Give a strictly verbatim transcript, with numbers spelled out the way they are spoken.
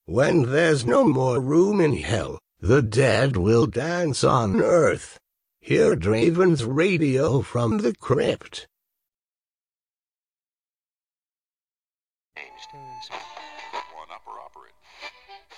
When there's no more room in hell, the dead will dance on earth. Hear Draven's radio from the crypt. Changed. One upper operator.